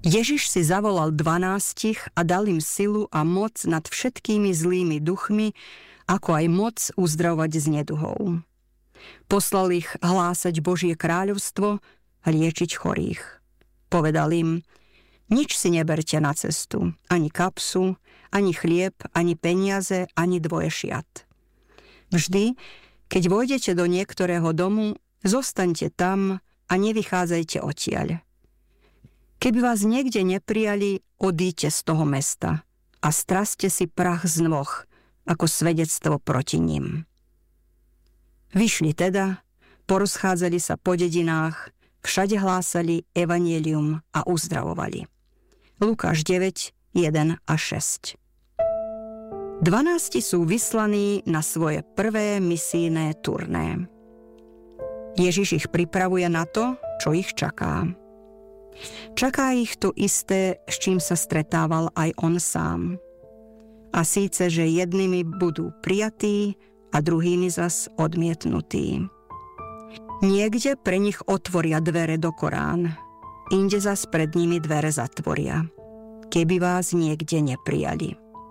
Ježiš si zavolal 12 a dal im silu a moc nad všetkými zlými duchmi, ako aj moc uzdravovať z neduhov. Poslal ich hlásať Božie kráľovstvo a liečiť chorých. Povedal im: nič si neberte na cestu, ani kapsu, ani chlieb, ani peniaze, ani dvoje šiat. Vždy, keď vojdete do niektorého domu, zostaňte tam a nevychádzajte odtiaľ. Keby vás niekde neprijali, odíďte z toho mesta a straste si prach z nôh ako svedectvo proti nim. Vyšli teda, porozchádzali sa po dedinách, všade hlásali evanjelium a uzdravovali. Lukáš 9, 1 a 6. 12 sú vyslaní na svoje prvé misijné turné. Ježiš ich pripravuje na to, čo ich čaká. Čaká ich to isté, s čím sa stretával aj on sám. A síce, že jednými budú prijatí a druhými zas odmietnutí. Niekde pre nich otvoria dvere do Korán, inde zas pred nimi dvere zatvoria, keby vás niekde neprijali.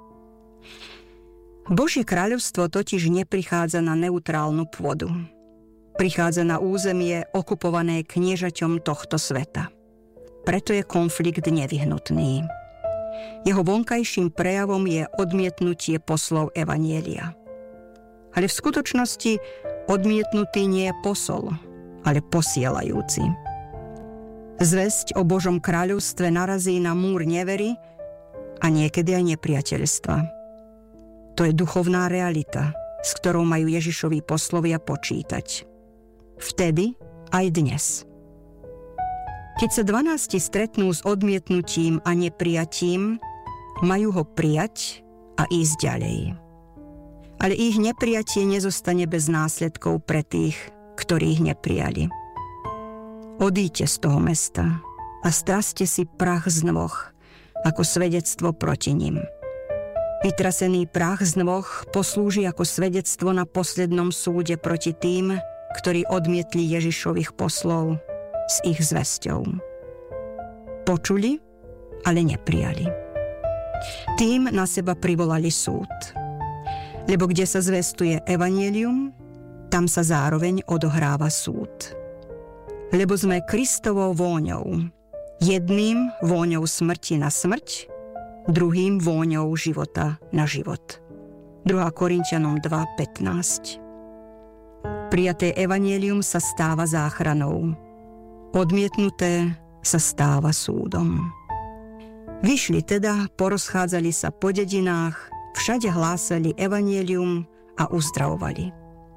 Božie kráľovstvo totiž neprichádza na neutrálnu pôdu. Prichádza na územie okupované kniežaťom tohto sveta. Preto je konflikt nevyhnutný. Jeho vonkajším prejavom je odmietnutie poslov evanjelia. Ale v skutočnosti odmietnutý nie je posol, ale posielajúci. Zvesť o Božom kráľovstve narazí na múr nevery a niekedy aj nepriateľstva. To je duchovná realita, s ktorou majú Ježišovi poslovia počítať. Vtedy aj dnes. Keď sa 12 stretnú s odmietnutím a neprijatím, majú ho prijať a ísť ďalej. Ale ich neprijatie nezostane bez následkov pre tých, ktorí ich neprijali. Odíďte z toho mesta a straste si prach z nôh ako svedectvo proti nim. Vytrasený prach z nôh poslúži ako svedectvo na poslednom súde proti tým, ktorí odmietli Ježišových poslov s ich zvesťou. Počuli, ale neprijali. Tým na seba privolali súd. Lebo kde sa zvestuje evanjelium, tam sa zároveň odohráva súd. Lebo sme Kristovou vôňou. Jedným vôňou smrti na smrť, druhým vôňou života na život. 2. Korinťanom 2:15. Prijaté evanjelium sa stáva záchranou. Odmietnuté sa stáva súdom. Vyšli teda, porozchádzali sa po dedinách, všade hlásali evanjelium a uzdravovali.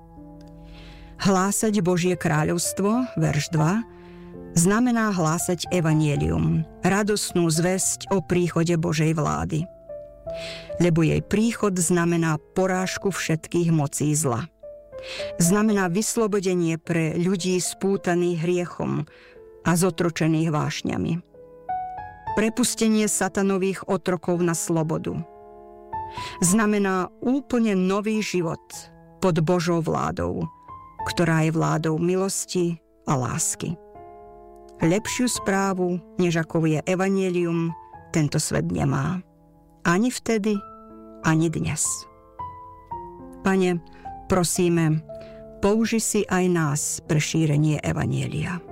Hlásať Božie kráľovstvo, verš 2, znamená hlásať evanjelium, radosnú zvesť o príchode Božej vlády. Lebo jej príchod znamená porážku všetkých mocí zla. Znamená vyslobodenie pre ľudí spútaných hriechom a zotročených vášňami. Prepustenie satanových otrokov na slobodu. Znamená úplne nový život pod Božou vládou, ktorá je vládou milosti a lásky. Lepšiu správu, než ako je evanjelium, tento svet nemá. Ani vtedy, ani dnes. Pane, prosíme, použi si aj nás pre šírenie evanjelia.